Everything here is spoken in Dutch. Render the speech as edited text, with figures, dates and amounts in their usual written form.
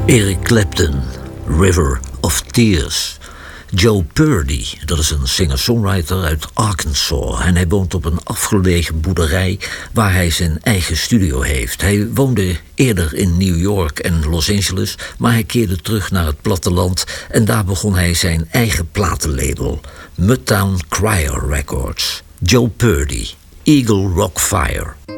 Eric Clapton, River of Tears. Joe Purdy, dat is een singer-songwriter uit Arkansas. En hij woont op een afgelegen boerderij waar hij zijn eigen studio heeft. Hij woonde eerder in New York en Los Angeles, maar hij keerde terug naar het platteland en daar begon hij zijn eigen platenlabel, Mudtown Crier Records. Joe Purdy, Eagle Rock Fire.